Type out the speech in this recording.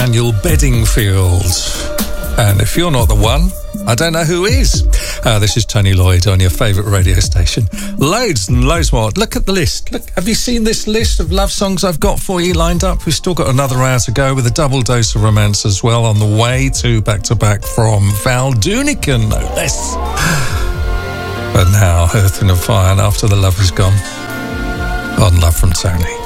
Daniel Bedingfield. And if you're not the one, I don't know who is. This is Tony Lloyd on your favourite radio station. Loads and loads more. Look at the list. Look, have you seen this list of love songs I've got for you lined up? We've still got another hour to go with a double dose of romance as well on the way to back from Val Doonican, no less. But now, Earth, Wind and Fire, and After the Love Is Gone on Love from Tony.